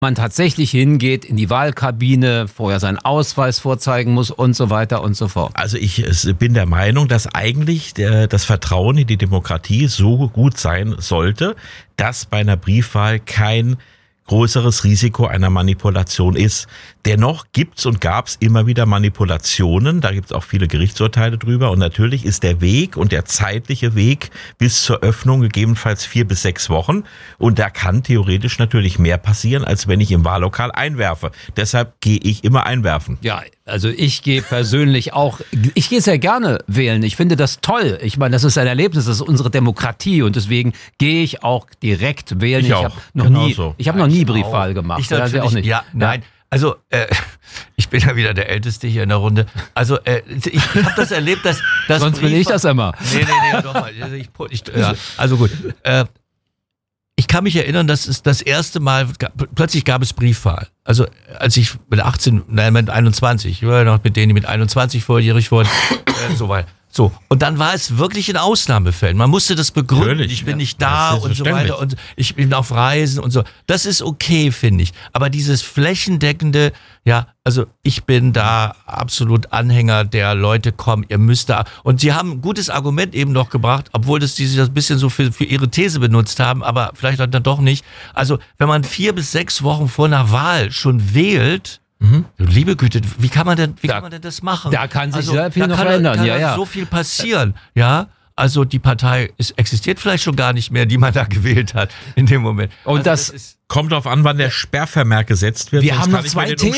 man tatsächlich hingeht in die Wahlkabine, vorher seinen Ausweis vorzeigen muss und so weiter und so fort. Also ich bin der Meinung, dass eigentlich das Vertrauen in die Demokratie so gut sein sollte, dass bei einer Briefwahl kein größeres Risiko einer Manipulation ist. Dennoch gibt's und gab's immer wieder Manipulationen, da gibt's auch viele Gerichtsurteile drüber und natürlich ist der Weg und der zeitliche Weg bis zur Öffnung gegebenenfalls 4 bis 6 Wochen und da kann theoretisch natürlich mehr passieren, als wenn ich im Wahllokal einwerfe. Deshalb gehe ich immer einwerfen. Ja, also ich gehe persönlich ich gehe sehr gerne wählen. Ich finde das toll. Ich meine, das ist ein Erlebnis, das ist unsere Demokratie und deswegen gehe ich auch direkt wählen. Ich habe noch nie Briefwahl gemacht. Ich auch nicht. Ja, nein. Also, ich bin ja wieder der Älteste hier in der Runde. Also, ich habe das erlebt, dass sonst bin ich das immer. Nee, doch mal. Also gut. Ich kann mich erinnern, dass es das erste Mal, plötzlich gab es Briefwahl. Also, als ich mit 21, ich war ja noch mit denen, die mit 21 volljährig wurden, so weit. So, und dann war es wirklich in Ausnahmefällen. Man musste das begründen. Natürlich, ich bin nicht da und so weiter und ich bin auf Reisen und so. Das ist okay, finde ich. Aber dieses flächendeckende, ja, also ich bin da absolut Anhänger der Leute, kommen, ihr müsst da. Und sie haben ein gutes Argument eben noch gebracht, obwohl die das ein bisschen so für ihre These benutzt haben, aber vielleicht dann doch nicht. Also, wenn man 4 bis 6 Wochen vor einer Wahl schon wählt, liebe Güte, wie kann man denn das machen? Da kann sich sehr viel noch verändern. Da kann so viel passieren. Ja, also die Partei existiert vielleicht schon gar nicht mehr, die man da gewählt hat in dem Moment. Und also das kommt darauf an, wann der Sperrvermerk gesetzt wird. Wir haben noch 2 Themen.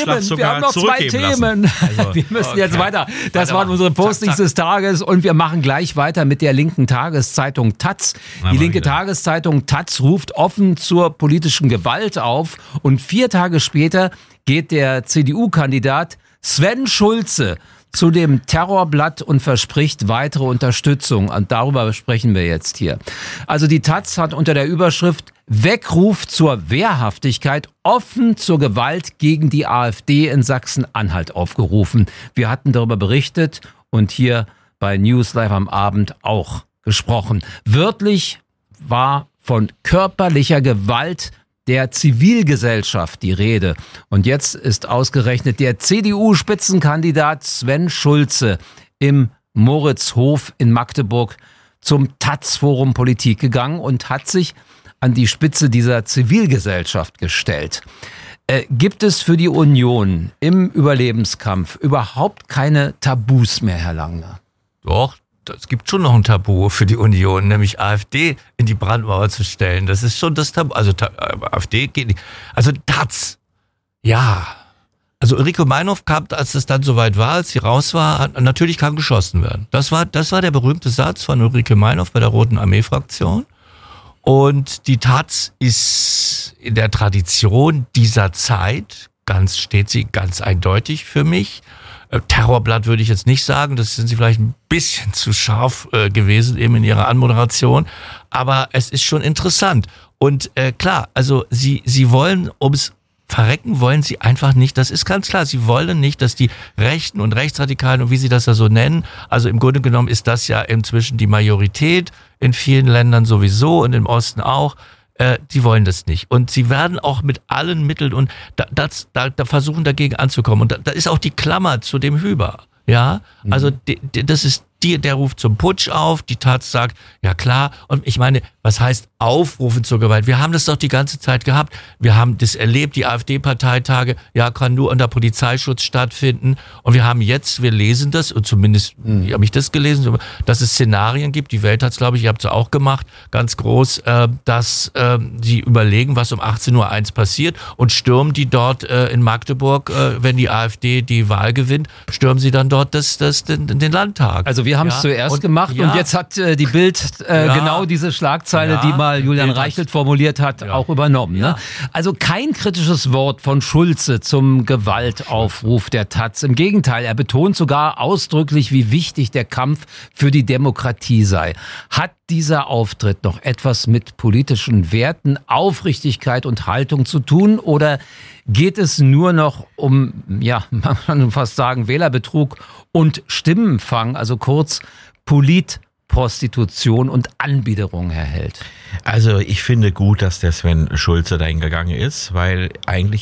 Also, wir müssen jetzt weiter. Das waren unsere Postings des Tages und wir machen gleich weiter mit der linken Tageszeitung Taz. Die linke Tageszeitung Taz ruft offen zur politischen Gewalt auf und 4 Tage später geht der CDU-Kandidat Sven Schulze zu dem Terrorblatt und verspricht weitere Unterstützung. Und darüber sprechen wir jetzt hier. Also die Taz hat unter der Überschrift Weckruf zur Wehrhaftigkeit offen zur Gewalt gegen die AfD in Sachsen-Anhalt aufgerufen. Wir hatten darüber berichtet und hier bei News Live am Abend auch gesprochen. Wörtlich war von körperlicher Gewalt der Zivilgesellschaft die Rede. Und jetzt ist ausgerechnet der CDU-Spitzenkandidat Sven Schulze im Moritzhof in Magdeburg zum Taz-Forum Politik gegangen und hat sich an die Spitze dieser Zivilgesellschaft gestellt. Gibt es für die Union im Überlebenskampf überhaupt keine Tabus mehr, Herr Langner? Doch. Es gibt schon noch ein Tabu für die Union, nämlich AfD in die Brandmauer zu stellen. Das ist schon das Tabu. Also AfD geht nicht. Also Taz, ja. Also Ulrike Meinhof kam, als es dann soweit war, als sie raus war, natürlich kann geschossen werden. Das war der berühmte Satz von Ulrike Meinhof bei der Roten Armee-Fraktion. Und die Taz ist in der Tradition dieser Zeit, steht sie ganz eindeutig für mich. Terrorblatt würde ich jetzt nicht sagen, das sind sie vielleicht ein bisschen zu scharf gewesen eben in ihrer Anmoderation, aber es ist schon interessant. Und klar, also sie wollen, ums Verrecken wollen sie einfach nicht, das ist ganz klar, sie wollen nicht, dass die Rechten und Rechtsradikalen und wie sie das da so nennen, also im Grunde genommen ist das ja inzwischen die Majorität in vielen Ländern sowieso und im Osten auch, die wollen das nicht. Und sie werden auch mit allen Mitteln und da versuchen dagegen anzukommen. Und da ist auch die Klammer zu dem Hüber. Ja, also das ist der ruft zum Putsch auf, die Taz sagt, ja klar, und ich meine, was heißt aufrufen zur Gewalt? Wir haben das doch die ganze Zeit gehabt, wir haben das erlebt, die AfD-Parteitage, ja, kann nur unter Polizeischutz stattfinden und wir haben jetzt, wir lesen das, und zumindest habe ich das gelesen, dass es Szenarien gibt, die Welt hat es, glaube ich, ihr habt es auch gemacht, ganz groß, dass sie überlegen, was um 18:01 Uhr passiert und stürmen die dort in Magdeburg, wenn die AfD die Wahl gewinnt, stürmen sie dann dort den Landtag. Also wir haben es zuerst gemacht und jetzt hat die Bild genau diese Schlagzeile, die mal Julian Reichelt formuliert hat, auch übernommen. Ne? Also kein kritisches Wort von Schulze zum Gewaltaufruf der Taz. Im Gegenteil, er betont sogar ausdrücklich, wie wichtig der Kampf für die Demokratie sei. Hat dieser Auftritt noch etwas mit politischen Werten, Aufrichtigkeit und Haltung zu tun oder geht es nur noch um, ja, man kann fast sagen, Wählerbetrug und Stimmenfang, also kurz Politpopulisten? Prostitution und Anbiederung erhält? Also ich finde gut, dass der Sven Schulze dahin gegangen ist, weil eigentlich